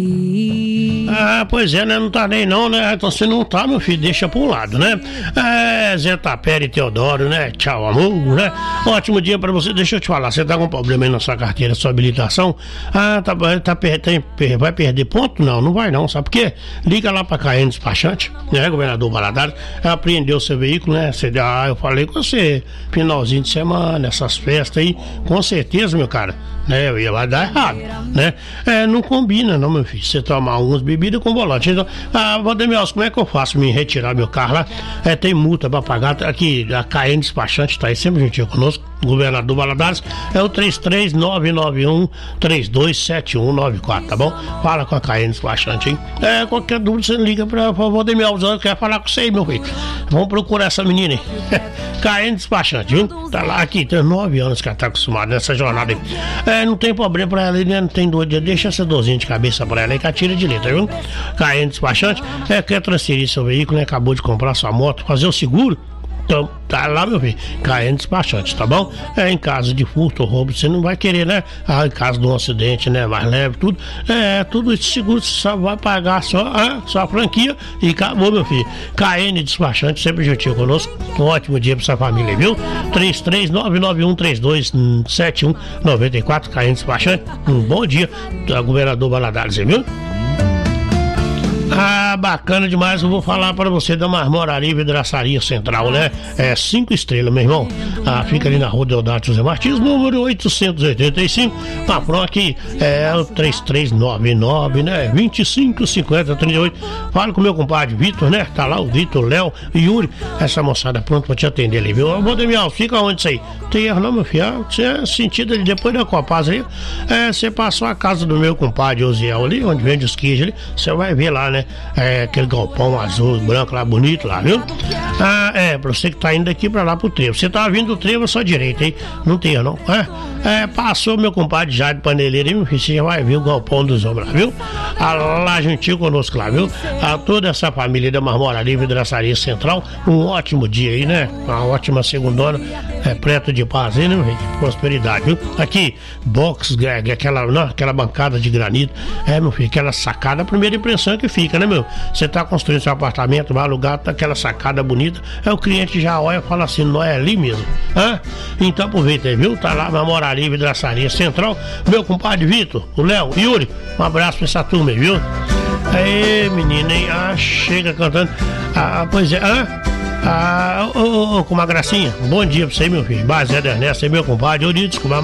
Ah, pois é, né? Não tá nem não, né? Então se não tá, meu filho, deixa pra um lado, né? Zé Tapera e Teodoro, né? Tchau, amor, né? Ótimo dia pra você. Deixa eu te falar, você tá com problema aí na sua carteira, sua habilitação? Vai perder ponto? Não vai não, sabe por quê? Liga lá pra KN Despachante, né? Governador Valadares, apreendeu seu veículo, né? Eu falei com você, finalzinho de semana, essas festas aí, com certeza, meu cara, né? Vai dar errado, né? Não combina não, meu filho, você tomar algumas bebidas com volante. Então, Valdemir, como é que eu faço me retirar meu carro lá? Tem multa pra pagar, aqui a KN Despachante tá aí sempre juntinho conosco, governador Valadares, é o 33991327194, tá bom? Fala com a KN Despachante, hein? Qualquer dúvida você liga pra Valdemir, eu quero falar com você aí, meu filho. Vamos procurar essa menina aí. KN Despachante, viu? Tá lá aqui, tem 9 anos que ela tá acostumada nessa jornada aí. Não tem problema pra ela, né? Não tem dor de... Deixa essa dorzinha de cabeça pra ela aí que atira de letra, viu? KN Despachante, quer transferir seu veículo, né? Acabou de comprar sua moto, fazer o seguro? Então, tá lá, meu filho, KN Despachante, tá bom? Em caso de furto ou roubo, você não vai querer, né? Em caso de um acidente, né? Mais leve, tudo. Tudo esse seguro você só vai pagar só a franquia e acabou, meu filho. KN Despachante, sempre juntinho conosco. Um ótimo dia pra sua família, viu? 33991327194, KN Despachante. Um bom dia, governador Valadares, viu? Bacana demais, eu vou falar pra você da Marmoraria Vidraçaria Central, né? 5 estrelas, meu irmão. Fica ali na rua Deodato José Martins, número 885. Pronto, aqui o 3399, né? 255038. Fala com o meu compadre Vitor, né? Tá lá o Vitor, Léo e Yuri. Essa moçada pronto pra te atender ali, viu? Valdemir, fica onde isso aí? Tem erro não, meu filho. Você é sentido ali depois da Copasa aí. Você passou a casa do meu compadre Osiel ali, onde vende os queijos ali. Você vai ver lá, né? Aquele galpão azul, branco lá, bonito lá, viu? Pra você que tá indo daqui pra lá pro Trevo. Você tá vindo do Trevo à sua direita, hein? Não tem, não. Passou meu compadre Jair Paneleiro aí, meu filho, você já vai ver o galpão dos homens lá, viu? Lá juntinho conosco lá, viu? Toda essa família da Marmoraria Vidraçaria Central, um ótimo dia aí, né? Uma ótima segundona, preto de paz aí, né, meu filho? Prosperidade, viu? Aqui, box, aquela bancada de granito, meu filho, aquela sacada, a primeira impressão que fica, né, meu? Você tá construindo seu apartamento, vai alugar, tá aquela sacada bonita, o cliente já olha e fala assim, não é ali mesmo? Então aproveita aí, viu? Tá lá na Marmoraria Vidraçaria Central, meu compadre Vitor, o Léo, Yuri, um abraço pra essa turma aí, viu? Aí, menina, hein? Chega cantando. Pois é, com uma gracinha. Bom dia pra você, meu filho. Bazé da Ernesto, meu compadre, Euridice, com uma